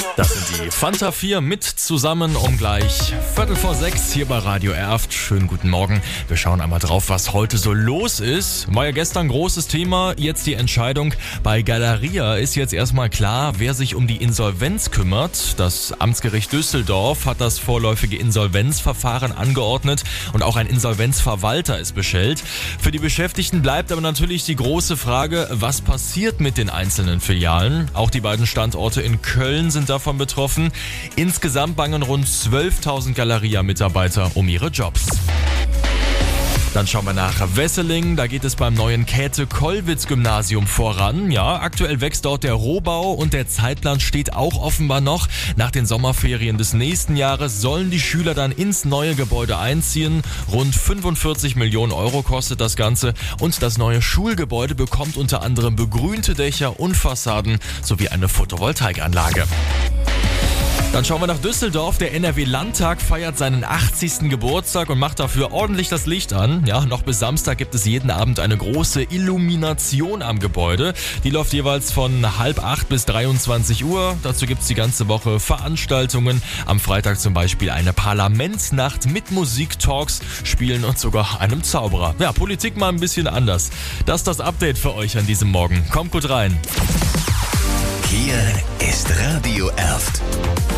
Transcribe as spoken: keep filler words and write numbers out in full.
Das sind die Fanta vier mit zusammen um gleich Viertel vor sechs hier bei Radio Erft. Schönen guten Morgen. Wir schauen einmal drauf, was heute so los ist. War ja gestern großes Thema, jetzt die Entscheidung. Bei Galeria ist jetzt erstmal klar, wer sich um die Insolvenz kümmert. Das Amtsgericht Düsseldorf hat das vorläufige Insolvenzverfahren angeordnet und auch ein Insolvenzverwalter ist bestellt. Für die Beschäftigten bleibt aber natürlich die große Frage, was passiert mit den einzelnen Filialen? Auch die beiden Standorte in Köln sind davon betroffen. Insgesamt bangen rund zwölftausend Galeria-Mitarbeiter um ihre Jobs. Dann schauen wir nach Wesseling. Da geht es beim neuen Käthe-Kollwitz-Gymnasium voran. Ja, aktuell wächst dort der Rohbau und der Zeitplan steht auch offenbar noch. Nach den Sommerferien des nächsten Jahres sollen die Schüler dann ins neue Gebäude einziehen. Rund fünfundvierzig Millionen Euro kostet das Ganze. Und das neue Schulgebäude bekommt unter anderem begrünte Dächer und Fassaden sowie eine Photovoltaikanlage. Dann schauen wir nach Düsseldorf. Der N R W-Landtag feiert seinen achtzigsten Geburtstag und macht dafür ordentlich das Licht an. Ja, noch bis Samstag gibt es jeden Abend eine große Illumination am Gebäude. Die läuft jeweils von halb acht bis dreiundzwanzig Uhr. Dazu gibt es die ganze Woche Veranstaltungen. Am Freitag zum Beispiel eine Parlamentsnacht mit Musik, Talks, Spielen und sogar einem Zauberer. Ja, Politik mal ein bisschen anders. Das ist das Update für euch an diesem Morgen. Kommt gut rein. Hier ist Radio Erft.